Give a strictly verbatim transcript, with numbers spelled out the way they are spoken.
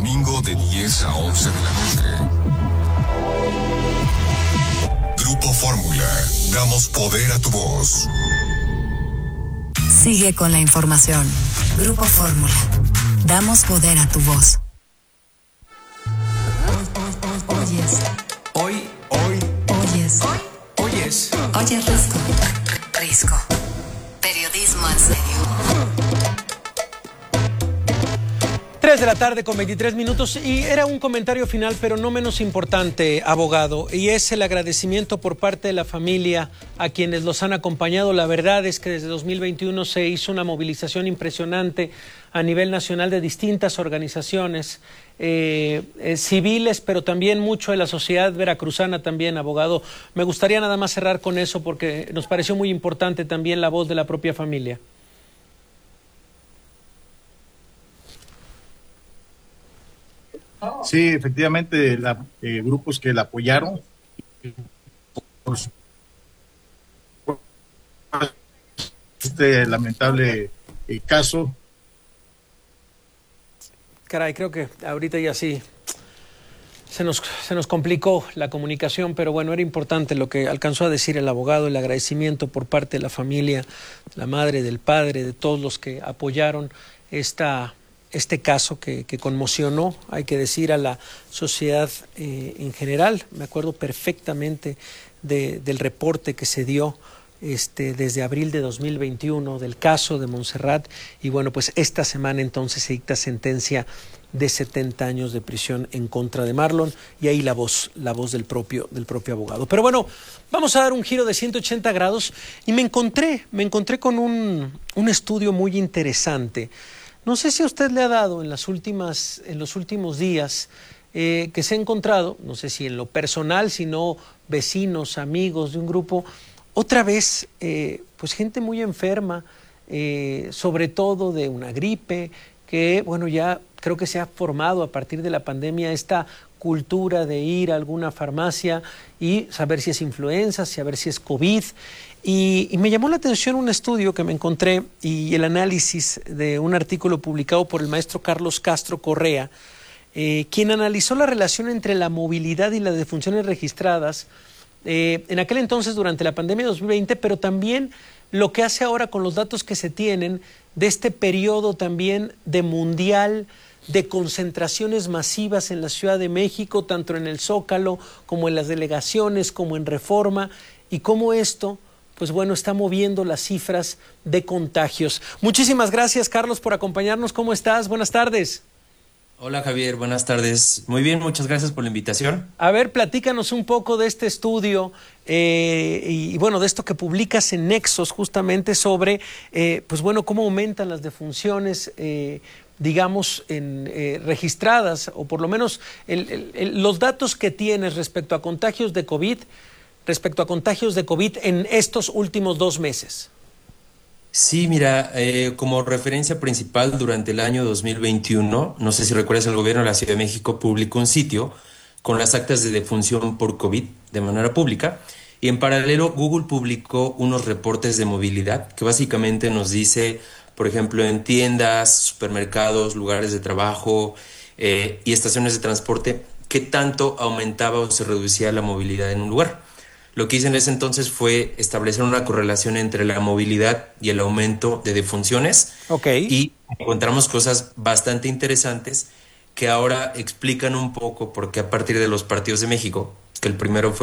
domingo de diez a once de la noche. Grupo Fórmula, damos poder a tu voz. Sigue con la información. Grupo Fórmula, damos poder a tu voz. Oyes. Hoy, hoy, Oyes. hoy, oyes. Oyes Risco. Risco. Periodismo en serio. tres de la tarde con veintitrés minutos y era un comentario final, pero no menos importante, abogado, y es el agradecimiento por parte de la familia a quienes los han acompañado. La verdad es que desde dos mil veintiuno se hizo una movilización impresionante a nivel nacional de distintas organizaciones eh, eh, civiles, pero también mucho de la sociedad veracruzana también, abogado. Me gustaría nada más cerrar con eso porque nos pareció muy importante también la voz de la propia familia. Sí, efectivamente, la, eh, grupos que la apoyaron por este lamentable eh, caso. Caray, creo que ahorita ya sí se nos, se nos complicó la comunicación, pero bueno, era importante lo que alcanzó a decir el abogado, el agradecimiento por parte de la familia, la madre, del padre, de todos los que apoyaron esta este caso que, que conmocionó, hay que decir, a la sociedad eh, en general. Me acuerdo perfectamente de, del reporte que se dio este, desde abril de dos mil veintiuno del caso de Montserrat, y bueno, pues esta semana entonces se dicta sentencia de setenta años de prisión en contra de Marlon, y ahí la voz, la voz del propio, del propio abogado. Pero bueno, vamos a dar un giro de ciento ochenta grados y me encontré, me encontré con un, un estudio muy interesante. No sé si a usted le ha dado en las últimas, en los últimos días eh, que se ha encontrado, no sé si en lo personal, sino vecinos, amigos de un grupo, otra vez, eh, pues gente muy enferma, eh, sobre todo de una gripe, que bueno, ya creo que se ha formado a partir de la pandemia esta cultura de ir a alguna farmacia y saber si es influenza, saber si es COVID. Y, y me llamó la atención un estudio que me encontré y el análisis de un artículo publicado por el maestro Carlos Castro Correa, eh, quien analizó la relación entre la movilidad y las defunciones registradas eh, en aquel entonces durante la pandemia de dos mil veinte, pero también lo que hace ahora con los datos que se tienen de este periodo también de mundial, de concentraciones masivas en la Ciudad de México, tanto en el Zócalo como en las delegaciones, como en Reforma, y cómo esto, pues bueno, está moviendo las cifras de contagios. Muchísimas gracias, Carlos, por acompañarnos. ¿Cómo estás? Buenas tardes. Hola, Javier, buenas tardes. Muy bien, muchas gracias por la invitación. A ver, platícanos un poco de este estudio eh, y, y bueno, de esto que publicas en Nexos justamente sobre, eh, pues bueno, cómo aumentan las defunciones, eh, digamos, en, eh, registradas, o por lo menos el, el, el, los datos que tienes respecto a contagios de COVID, respecto a contagios de COVID en estos últimos dos meses. Sí, mira, eh, como referencia principal durante el año dos mil veintiuno, no sé si recuerdas, el gobierno de la Ciudad de México publicó un sitio con las actas de defunción por COVID de manera pública, y en paralelo Google publicó unos reportes de movilidad que básicamente nos dice, por ejemplo, en tiendas, supermercados, lugares de trabajo eh, y estaciones de transporte, qué tanto aumentaba o se reducía la movilidad en un lugar. Lo que hice en ese entonces fue establecer una correlación entre la movilidad y el aumento de defunciones. Okay. Y encontramos cosas bastante interesantes que ahora explican un poco por qué a partir de los partidos de México, que el primero fue